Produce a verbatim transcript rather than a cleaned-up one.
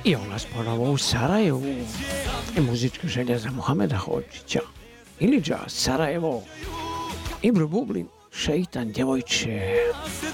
I ona ponovo u Sarajevu. I muzička želja za Muhameda Hodžića. Ilidža, Sarajevo. Ibro Bublin, Šeitan, djevojče.